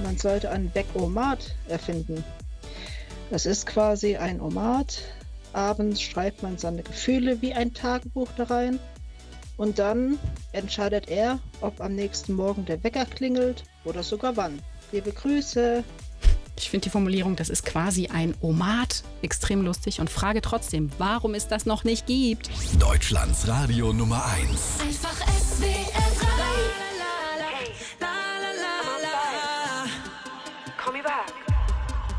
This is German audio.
man sollte ein Weckomat erfinden. Das ist quasi ein Omat. Abends schreibt man seine Gefühle wie ein Tagebuch da rein. Und dann entscheidet er, ob am nächsten Morgen der Wecker klingelt oder sogar wann. Liebe Grüße. Ich finde die Formulierung, das ist quasi ein Omat, extrem lustig und frage trotzdem, warum es das noch nicht gibt. Deutschlands Radio Nummer 1. Einfach SWR 3.